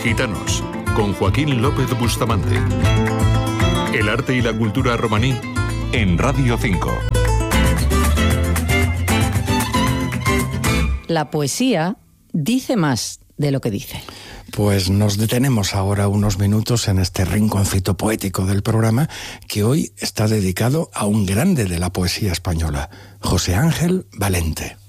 Gitanos, con Joaquín López Bustamante. El arte y la cultura romaní en Radio 5. La poesía dice más de lo que dice. Pues nos detenemos ahora unos minutos en este rinconcito poético del programa, que hoy está dedicado a un grande de la poesía española, José Ángel Valente.